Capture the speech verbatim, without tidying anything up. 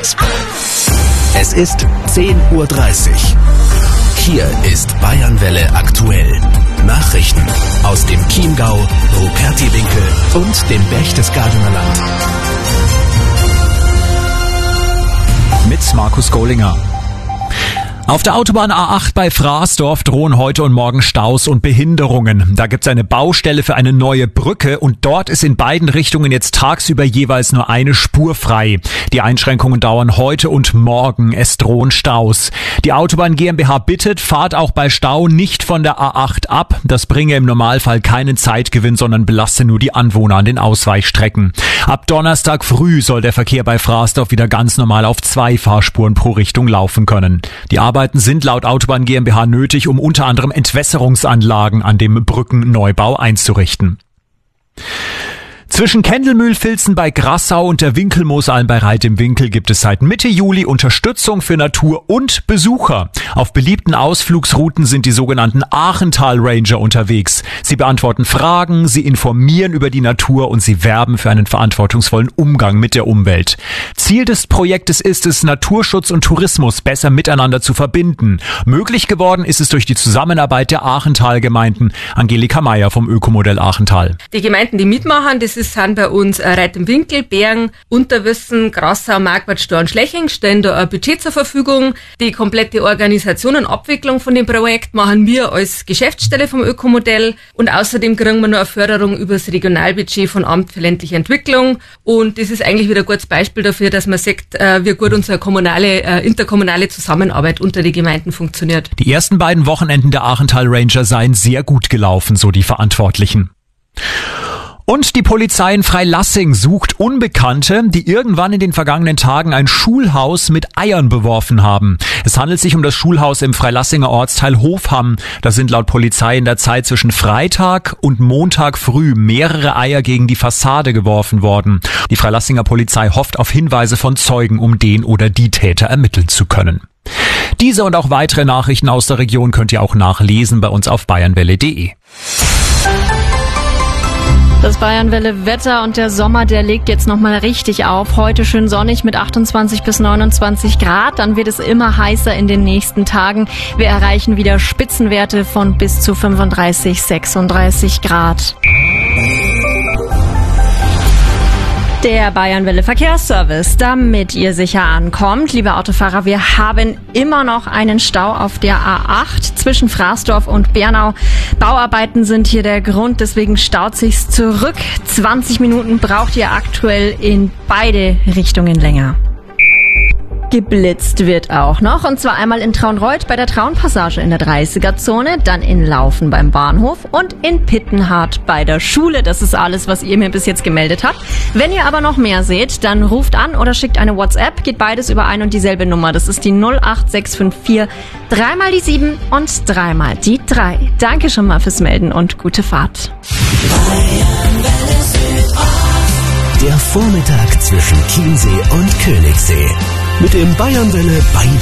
Es ist zehn Uhr dreißig. Hier ist Bayernwelle aktuell. Nachrichten aus dem Chiemgau, Rupertiwinkel und dem Berchtesgadener Land. Mit Markus Gollinger. Auf der Autobahn A acht bei Fraßdorf drohen heute und morgen Staus und Behinderungen. Da gibt's eine Baustelle für eine neue Brücke und dort ist in beiden Richtungen jetzt tagsüber jeweils nur eine Spur frei. Die Einschränkungen dauern heute und morgen. Es drohen Staus. Die Autobahn GmbH bittet, fahrt auch bei Stau nicht von der A acht ab. Das bringe im Normalfall keinen Zeitgewinn, sondern belaste nur die Anwohner an den Ausweichstrecken. Ab Donnerstag früh soll der Verkehr bei Fraßdorf wieder ganz normal auf zwei Fahrspuren pro Richtung laufen können. Die Arbeiten sind laut Autobahn GmbH nötig, um unter anderem Entwässerungsanlagen an dem Brückenneubau einzurichten. Zwischen Kendelmühl-Vilzen bei Grassau und der Winkelmoosalm bei Reit im Winkel gibt es seit Mitte Juli Unterstützung für Natur und Besucher. Auf beliebten Ausflugsrouten sind die sogenannten Aachental-Ranger unterwegs. Sie beantworten Fragen, sie informieren über die Natur und sie werben für einen verantwortungsvollen Umgang mit der Umwelt. Ziel des Projektes ist es, Naturschutz und Tourismus besser miteinander zu verbinden. Möglich geworden ist es durch die Zusammenarbeit der Aachental-Gemeinden. Angelika Meyer vom Ökomodell Aachental. Die Gemeinden, die mitmachen, das ist sind bei uns Reit im Winkel, Bergen, Unterwössen, Grassau, Marquardt, Stor und Schleching, stellen da ein Budget zur Verfügung. Die komplette Organisation und Abwicklung von dem Projekt machen wir als Geschäftsstelle vom Ökomodell und außerdem kriegen wir noch eine Förderung über das Regionalbudget von Amt für ländliche Entwicklung und das ist eigentlich wieder ein gutes Beispiel dafür, dass man sieht, wie gut unsere kommunale, interkommunale Zusammenarbeit unter den Gemeinden funktioniert. Die ersten beiden Wochenenden der Aachental Ranger seien sehr gut gelaufen, so die Verantwortlichen. Und die Polizei in Freilassing sucht Unbekannte, die irgendwann in den vergangenen Tagen ein Schulhaus mit Eiern beworfen haben. Es handelt sich um das Schulhaus im Freilassinger Ortsteil Hofham. Da sind laut Polizei in der Zeit zwischen Freitag und Montag früh mehrere Eier gegen die Fassade geworfen worden. Die Freilassinger Polizei hofft auf Hinweise von Zeugen, um den oder die Täter ermitteln zu können. Diese und auch weitere Nachrichten aus der Region könnt ihr auch nachlesen bei uns auf bayernwelle punkt de. Das Bayernwelle-Wetter und der Sommer, der legt jetzt nochmal richtig auf. Heute schön sonnig mit achtundzwanzig bis neunundzwanzig Grad. Dann wird es immer heißer in den nächsten Tagen. Wir erreichen wieder Spitzenwerte von bis zu fünfunddreißig, sechsunddreißig Grad. Der Bayernwelle Verkehrsservice, damit ihr sicher ankommt. Liebe Autofahrer, wir haben immer noch einen Stau auf der A acht zwischen Fraßdorf und Bernau. Bauarbeiten sind hier der Grund, deswegen staut sich's zurück. zwanzig Minuten braucht ihr aktuell in beide Richtungen länger. Geblitzt wird auch noch, und zwar einmal in Traunreut bei der Traunpassage in der dreißiger-Zone, dann in Laufen beim Bahnhof und in Pittenhardt bei der Schule. Das ist alles, was ihr mir bis jetzt gemeldet habt. Wenn ihr aber noch mehr seht, dann ruft an oder schickt eine WhatsApp, geht beides über ein und dieselbe Nummer. Das ist die null acht sechs fünf vier, dreimal die sieben und dreimal die drei. Danke schon mal fürs Melden und gute Fahrt. Der Vormittag zwischen Chiemsee und Königssee. Mit dem Bayernwelle Beide